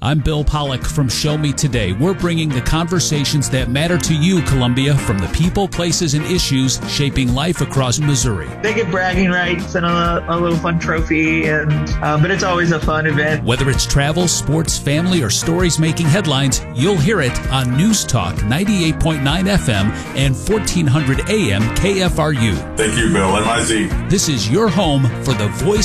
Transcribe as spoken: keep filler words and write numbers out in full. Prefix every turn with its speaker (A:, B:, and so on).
A: I'm Bill Pollock from Show Me Today. We're bringing the conversations that matter to you, Columbia, from the people, places, and issues shaping life across Missouri.
B: They get bragging rights and a, a little fun trophy, and uh, but it's always a fun event.
A: Whether it's travel, sports, family, or stories making headlines, you'll hear it on News Talk ninety-eight point nine F M and fourteen hundred A M K F R U.
C: Thank you, Bill. M I Z.
A: This is your home for the voice